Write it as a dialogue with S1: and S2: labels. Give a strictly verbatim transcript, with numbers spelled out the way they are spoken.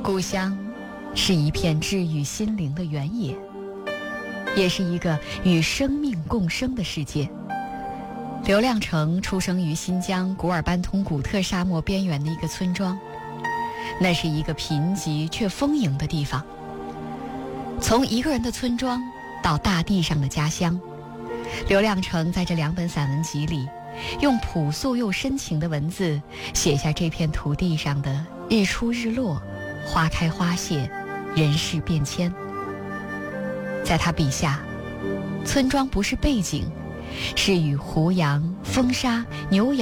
S1: 故乡是一片治愈心灵的原野，也是一个与生命共生的世界。刘亮程出生于新疆古尔班通古特沙漠边缘的一个村庄，那是一个贫瘠却丰盈的地方。从一个人的村庄到大地上的家乡，刘亮程在这两本散文集里，用朴素又深情的文字写下这片土地上的日出日落、花开花谢、人事变迁。在他笔下，村庄不是背景，是与胡杨、风沙、牛羊